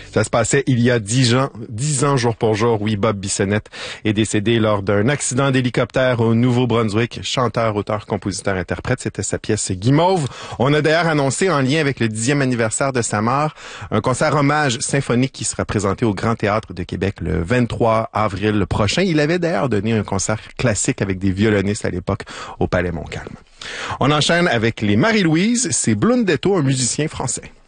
Ça se passait il y a 10 ans jour pour jour. Oui, Bob Bissonnette est décédé lors d'un accident d'hélicoptère au Nouveau-Brunswick. Chanteur, auteur, compositeur, interprète, c'était sa pièce Guimauve. On a d'ailleurs annoncé en lien avec le 10e anniversaire de sa mort un concert hommage symphonique qui sera présenté au Grand Théâtre de Québec le 23 avril prochain. Il avait d'ailleurs donné un concert classique avec des violonistes à l'époque au Palais Montcalm. On enchaîne avec les Marie-Louise, c'est Blundetto, un musicien français.